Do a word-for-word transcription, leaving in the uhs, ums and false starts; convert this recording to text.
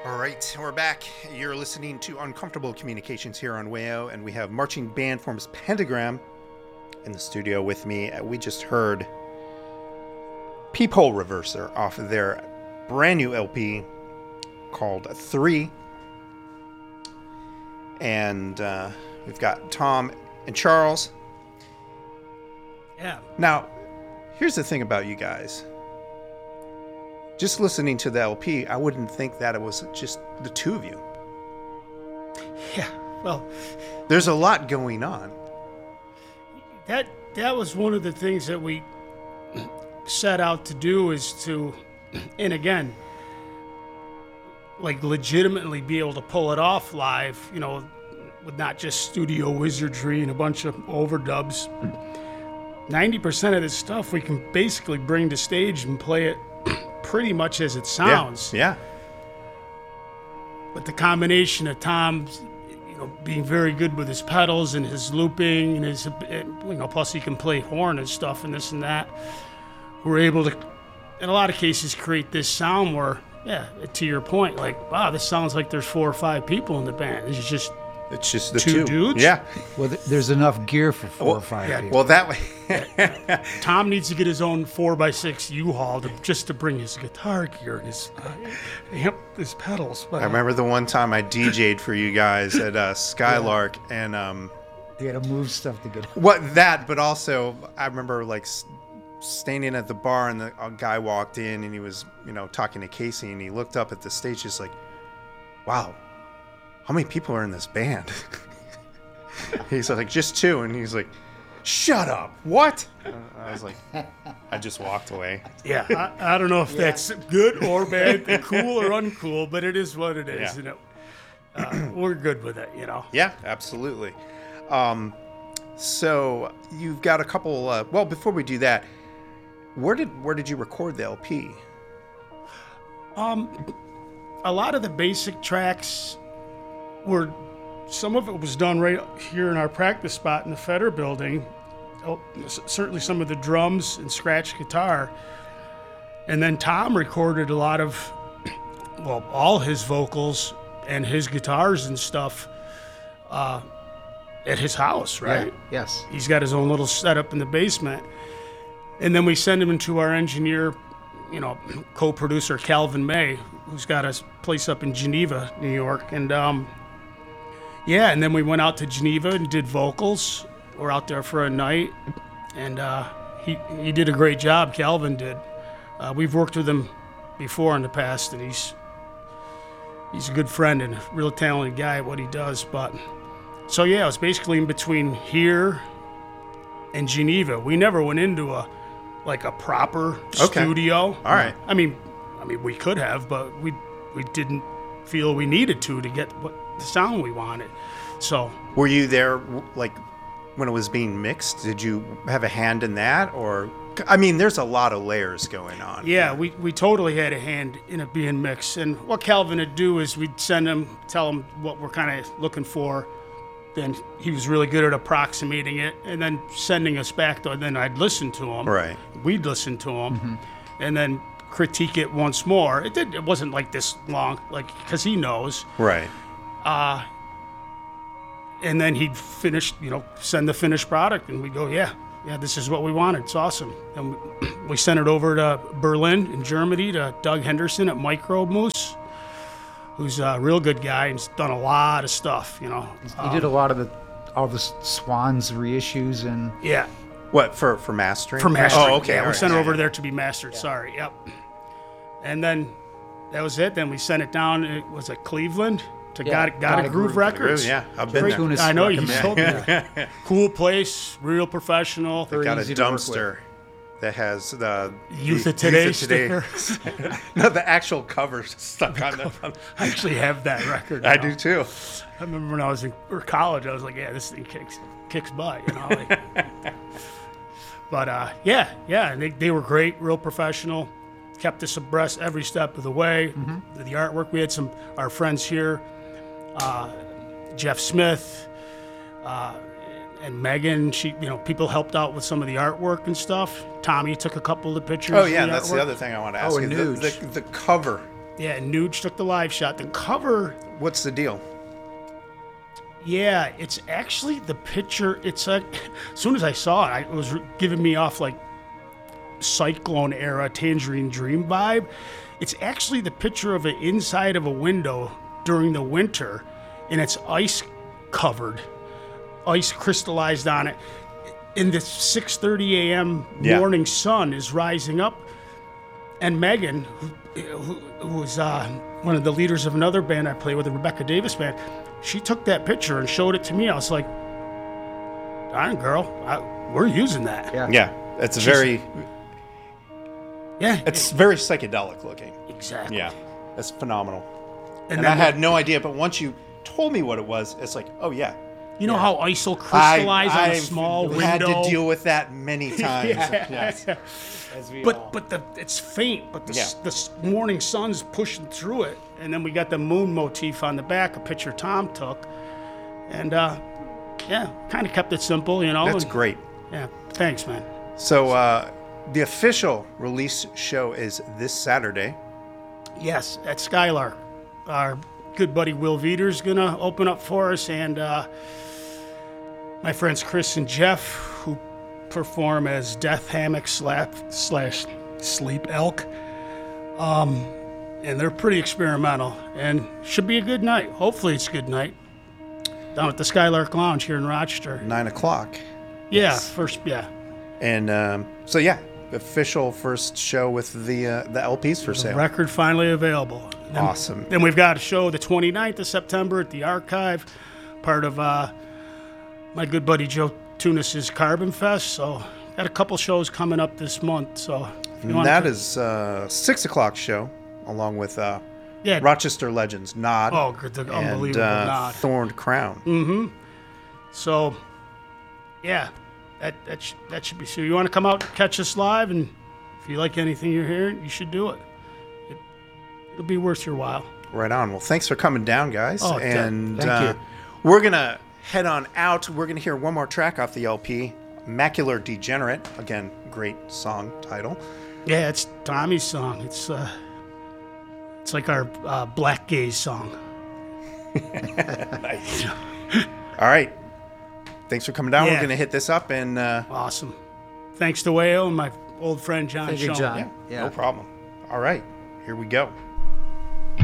All right, we're back. You're listening to Uncomfortable Communications here on Wayo, and we have marching band forms Pentagram in the studio with me. We just heard Peephole Reverser off of their brand new L P called Three. And uh, we've got Tom and Charles. Yeah. Now, here's the thing about you guys. Just listening to the L P, I wouldn't think that it was just the two of you. Yeah, well... There's a lot going on. That that was one of the things that we set out to do is to, and again, like legitimately be able to pull it off live, you know, with not just studio wizardry and a bunch of overdubs. ninety percent of this stuff we can basically bring to stage and play it pretty much as it sounds. Yeah. yeah. But the combination of Tom, you know, being very good with his pedals and his looping and his, you know, plus he can play horn and stuff and this and that, we're able to, in a lot of cases, create this sound where, yeah, to your point, like, wow, this sounds like there's four or five people in the band. It's just It's just the two, two. dudes. Yeah. Well, th- there's enough gear for four well, or five yeah, people. Well, that way. Tom needs to get his own four by six U-Haul to, just to bring his guitar gear and his, uh, amp, his pedals. But, I remember the one time I D J'd for you guys at uh, Skylark, yeah. and um, you had to move stuff to get. What that, but also I remember like s- standing at the bar, and the a guy walked in, and he was, you know, talking to Casey, and he looked up at the stage, just like, "Wow, how many people are in this band?" He's like, "Just two," and he's like, "Shut up! What?" Uh, I was like, I just walked away. Yeah, I, I don't know if yeah. that's good or bad, cool or uncool, but it is what it is. Yeah. You know, uh, we're good with it. You know. Yeah, absolutely. Um, so you've got a couple. Uh, well, before we do that, where did where did you record the L P? Um, a lot of the basic tracks were. Some of it was done right here in our practice spot in the Feder building. Oh, certainly some of the drums and scratch guitar. And then Tom recorded a lot of, well, all his vocals and his guitars and stuff uh, at his house, right? Yeah, yes. He's got his own little setup in the basement. And then we send him into our engineer, you know, co-producer Calvin May, who's got a place up in Geneva, New York. And, um, yeah, and then we went out to Geneva and did vocals. We're out there for a night, and uh, he he did a great job. Calvin did. Uh, we've worked with him before in the past, and he's he's a good friend and a real talented guy at what he does. But so yeah, it was basically in between here and Geneva. We never went into a like a proper okay. studio. All right. I mean, I mean we could have, but we we didn't feel we needed to to get what the sound we wanted. So were you there like when it was being mixed? Did you have a hand in that? Or I mean, there's a lot of layers going on. Yeah, we, we totally had a hand in it being mixed. And what Calvin would do is we'd send him, tell him what we're kind of looking for. Then he was really good at approximating it and then sending us back to, and then I'd listen to him. Right. We'd listen to him Mm-hmm. and then critique it once more. It did. It wasn't like this long, like, because he knows. Right. Uh, and then he'd finish, you know, send the finished product, and we'd go, yeah, yeah, this is what we wanted. It's awesome. And we, we sent it over to Berlin in Germany to Doug Henderson at Microbe Moose, who's a real good guy and he's done a lot of stuff, you know. He Um, did a lot of the all the Swans reissues and Yeah. What, for for mastering? For mastering. Oh, okay. Yeah, all we right. sent it Yeah, over yeah. there to be mastered. Sorry. Yep. And then that was it. Then we sent it down. It was at Cleveland to Yeah, Got, Got, a Groove, Records. Yeah, I've been Great there. tune. I know you recommend. told me that. Cool place, real professional. Very Got a easy to work dumpster that has the Youth the- of Today Youth of Today. sticker. No, the actual cover stuck on the. I actually have that record. I now. do too. I remember when I was in or college, I was like, yeah, this thing kicks kicks butt, you know. Like, but uh, yeah, yeah, and they, they were great, real professional. Kept us abreast every step of the way. Mm-hmm. The artwork, we had some our friends here, uh, Jeff Smith, uh, and Megan. She, you know, people helped out with some of the artwork and stuff. Tommy took a couple of the pictures. Oh of yeah, the that's artwork. the other thing I want to ask Oh, you. and The, Nuge. the, the cover Yeah, Nuge took the live shot. The cover, What's the deal? yeah, it's actually the picture. It's like, as soon as I saw it, I, it was giving me off like Cyclone era Tangerine Dream vibe. It's actually the picture of an inside of a window during the winter, and it's ice covered, ice crystallized on it. And the six thirty a.m. Yeah. morning sun is rising up, and Megan, who, who, who was uh, one of the leaders of another band I play with, the Rebecca Davis band, she took that picture and showed it to me. I was like, darn girl, I, we're using that. Yeah. Yeah, it's very Yeah, it's very psychedelic looking. exactly. Yeah, it's phenomenal. And, And then I had no idea, but once you told me what it was, it's like, oh yeah. you know how ice will crystallize on a I've small had window. to deal with that many times. Yes. As we all- But but the it's faint, but the s Yeah. the s- morning sun's pushing through it, and then we got the moon motif on the back, a picture Tom took, and uh, yeah, kind of kept it simple, you know. That's and- great. Yeah, thanks, man. So uh, the official release show is this Saturday. Yes, at Skylark, our good buddy Will Veter's gonna open up for us, and uh, my friends Chris and Jeff, who perform as Death Hammock slap slash Sleep Elk. Um, and they're pretty experimental, and should be a good night. Hopefully, it's a good night down at the Skylark Lounge here in Rochester. Nine o'clock. Yeah, first, yeah. And um, so yeah, official first show with the uh, the L Ps for sale. Record finally available. Then, Awesome. Then we've got a show the twenty-ninth of September at the Archive, part of uh, my good buddy Joe Tunis's Carbon Fest. So got a couple shows coming up this month. So if you And want that to, is uh, six o'clock show, along with uh, yeah. Rochester Legends, Nod, Oh, good, the and unbelievable uh, nod. Thorned Crown. So, yeah, that that sh- that should be. So you want to come out and catch us live, and if you like anything you're hearing, you should do it. it it'll be worth your while. Right on. Well, thanks for coming down, guys. Oh, th- and thank uh, you. we're gonna head on out. We're gonna hear one more track off the L P, "Macular Degenerate." Again, great song title. Yeah, it's Tommy's song. It's uh, it's like our uh, Black Gaze song. Nice. All right. Thanks for coming down. Yeah. We're gonna hit this up and uh, Awesome. Thanks to Wayo and my old friend John Thank you, Schoen. John. yeah, Yeah. no problem. All right, here we go.